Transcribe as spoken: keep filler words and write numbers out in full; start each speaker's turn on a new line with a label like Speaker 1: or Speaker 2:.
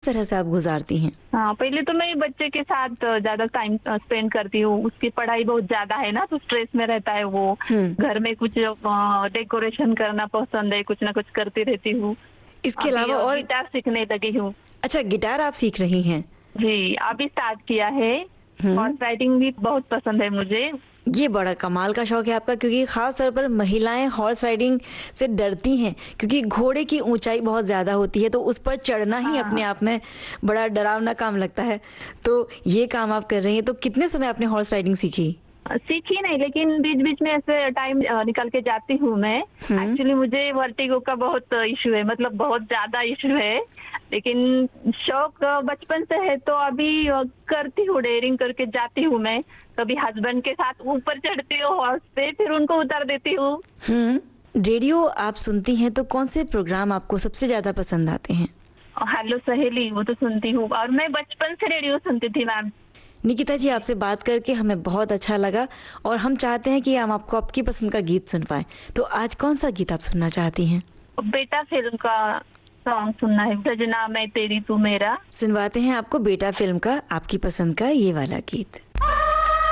Speaker 1: तरह से आप गुजारती हैं?
Speaker 2: हाँ, पहले तो मैं बच्चे के साथ ज्यादा टाइम स्पेंड करती हूँ। उसकी पढ़ाई बहुत ज्यादा है ना, तो स्ट्रेस में रहता है वो। घर में कुछ डेकोरेशन करना पसंद है, कुछ ना कुछ करती रहती हूँ।
Speaker 1: इसके अलावा और
Speaker 2: गिटार सीखने लगी हूँ।
Speaker 1: अच्छा, गिटार आप सीख रही हैं?
Speaker 2: जी, अभी स्टार्ट किया है। हॉर्स राइडिंग भी बहुत पसंद है मुझे।
Speaker 1: ये बड़ा कमाल का शौक है आपका, क्योंकि खास तौर पर महिलाएं हॉर्स राइडिंग से डरती हैं, क्योंकि घोड़े की ऊंचाई बहुत ज्यादा होती है, तो उस पर चढ़ना ही
Speaker 2: हाँ।
Speaker 1: अपने आप में बड़ा डरावना काम लगता है। तो ये काम आप कर रही हैं, तो कितने समय आपने हॉर्स राइडिंग सीखी?
Speaker 2: सीखी नहीं, लेकिन बीच बीच में ऐसे टाइम निकल के जाती हूँ मैं। एक्चुअली मुझे वर्टिगो का बहुत इशू है, मतलब बहुत ज्यादा इशू है, लेकिन शौक बचपन से है, तो अभी करती हूँ, डेयरिंग करके जाती हूँ मैं। कभी हस्बैंड के साथ ऊपर चढ़ती हूँ हॉर्स पे, फिर उनको उतार देती हूँ।
Speaker 1: हम्म रेडियो आप सुनती हैं, तो कौन से प्रोग्राम आपको सबसे ज्यादा पसंद आते हैं?
Speaker 2: हेलो सहेली, वो तो सुनती हूँ, और मैं बचपन से रेडियो सुनती थी मैम।
Speaker 1: निकिता जी, आपसे बात करके हमें बहुत अच्छा लगा, और हम चाहते हैं कि हम आपको आपकी पसंद का गीत सुन पाए। तो आज कौन सा गीत आप सुनना चाहती हैं?
Speaker 2: बेटा फिल्म का सॉन्ग सुनना है, सजना मैं तेरी तू मेरा।
Speaker 1: सुनवाते हैं आपको बेटा फिल्म का आपकी पसंद का ये वाला गीत।